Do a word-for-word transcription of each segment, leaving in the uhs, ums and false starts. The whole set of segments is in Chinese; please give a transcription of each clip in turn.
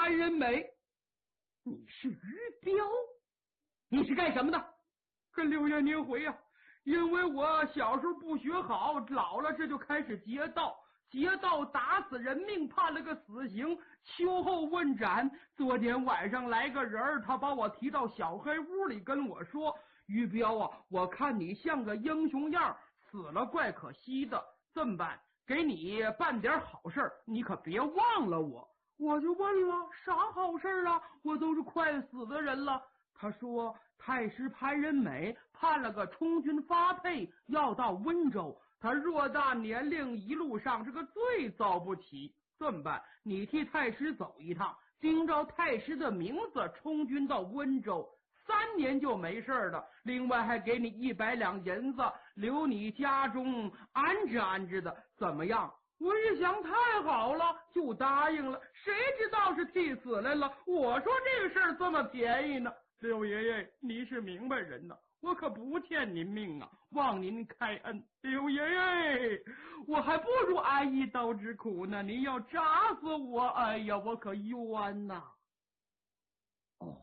潘仁美，你是于彪？你是干什么的？跟六爷您回呀、啊，因为我小时候不学好，老了这就开始劫道，劫道打死人命，判了个死刑，秋后问斩。昨天晚上来个人，他把我提到小黑屋里跟我说，于彪啊，我看你像个英雄样，死了怪可惜的，这么办，给你办点好事，你可别忘了我。我就问了，啥好事啊？我都是快死的人了。他说太师潘仁美判了个充军发配，要到温州，他偌大年龄，一路上这个罪遭不起，这么办，你替太师走一趟，盯着太师的名字充军到温州，三年就没事了。另外还给你一百两银子，留你家中安置安置的，怎么样？我一想太好了，就答应了。谁知道是替死来了，我说这个事儿这么便宜呢。六爷爷，你是明白人呐，我可不欠您命啊，望您开恩。六爷爷，我还不如挨一刀之苦呢，您要扎死我，哎呀，我可冤呐。哦，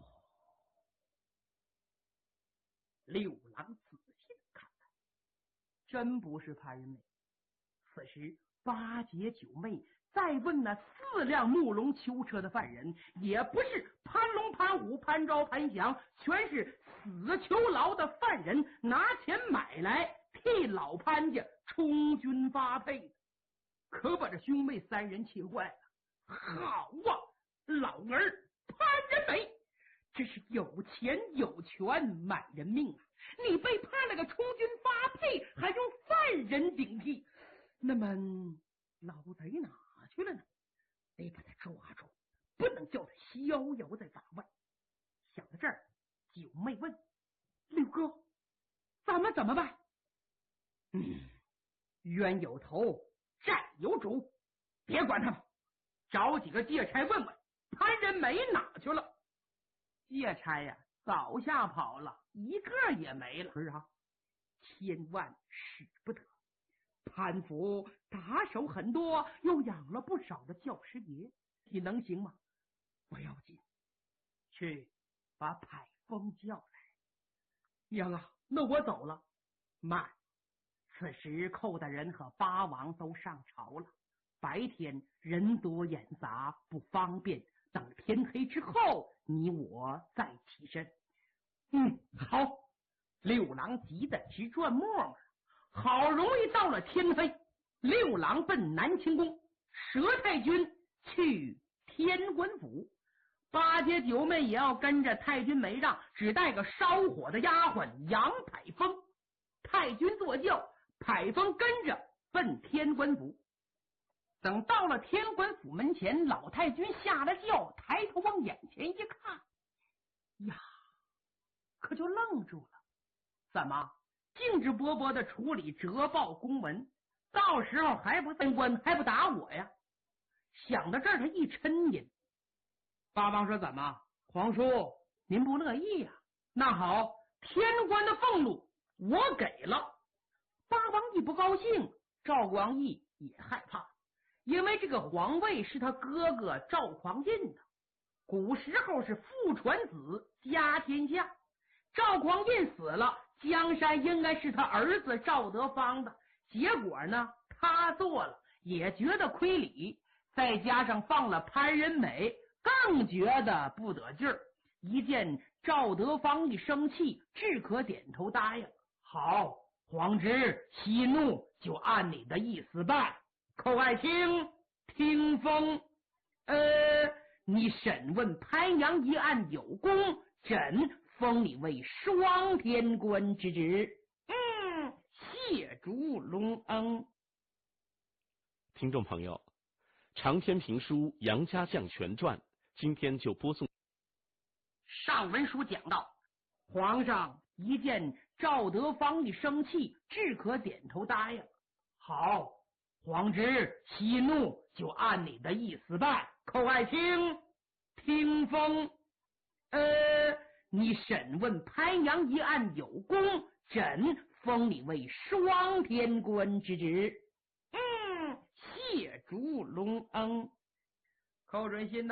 六郎仔细的看看，真不是潘仁美。此时八姐九妹再问那四辆木龙囚车的犯人，也不是潘龙潘虎潘昭潘祥，全是死囚牢的犯人，拿钱买来替老潘家充军发配的，可把这兄妹三人气坏了。好啊，老儿潘仁美，这是有钱有权买人命啊！你被判了个充军发配，还用犯人顶替，那么老贼哪去了呢？得把他抓住，不能叫他逍遥在法外。想到这儿，九妹问六哥，咱们怎么办？嗯，冤有头债有主，别管他们，找几个借差问问潘仁美哪去了。借差呀，早下跑了，一个也没了。是啊，千万使不得。潘府打手很多，又养了不少的教师爷，你能行吗？不要紧，去把海风叫来。娘啊，那我走了。慢，此时寇大人和八王都上朝了，白天人多眼杂，不方便，等天黑之后你我再起身。嗯，好。六郎急得直转沫沫，好容易到了天黑，六郎奔南清宫，佘太君去天官府，八姐九妹也要跟着。太君没让，只带个烧火的丫鬟杨排风。太君坐轿，排风跟着奔天官府。等到了天官府门前，老太君下了轿，抬头往眼前一看，呀，可就愣住了。怎么兴致勃勃的处理折报公文，到时候还不天官还不打我呀？想到这儿，他一沉吟。八王说，怎么皇叔您不乐意呀、啊？那好，天官的俸禄我给了。八王一不高兴，赵光义也害怕，因为这个皇位是他哥哥赵匡胤的，古时候是父传子家天下，赵匡胤死了，江山应该是他儿子赵德芳的，结果呢他做了，也觉得亏理，再加上放了潘仁美，更觉得不得劲儿。一见赵德芳一生气，只可点头答应。好，皇侄息怒，就按你的意思办。寇爱卿听封，呃，你审问潘阳一案有功，朕封你为双天官之职。嗯，谢主隆恩。 听众朋友，长篇评书《杨家将全传》今天就播送。 上文书讲到，皇上一见赵德芳一生气，只可点头答应。好，皇侄息怒，就按你的意思办。寇爱卿听封，呃，你审问潘阳一案有功，朕封你为双天官之职。嗯，谢主隆恩。寇准新